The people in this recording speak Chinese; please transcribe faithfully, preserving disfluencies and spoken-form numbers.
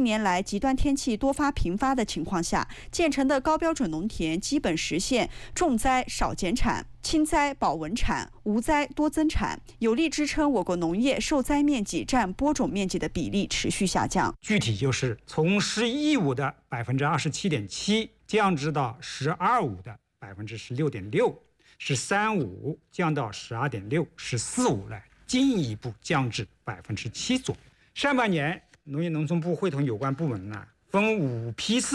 年来极端天气多发频发的情况下，建成的高标准农田基本实现重灾少减产、轻灾保稳产、无灾多增产，有力支撑我国农业受灾面积占播种面积的比例持续下降。 具体就是从“十一五”的百分之二十七点七降至到“十二五”的百分之十六点六，“十三五”降到“十二点六”，“十四五”来进一步降至百分之七左右。上半年，农业农村部会同有关部门呢，分五批次